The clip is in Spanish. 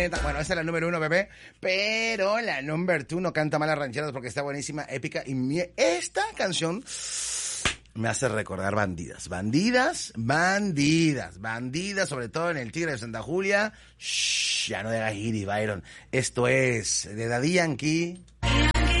Bueno, esa es la número 1, bebé. Pero la number 2 no canta mal las rancheras porque está buenísima, épica. Y esta canción me hace recordar bandidas. Bandidas, sobre todo en el Tigre de Santa Julia. Shh, ya no digas Iris, Byron. Esto es de Daddy Yankee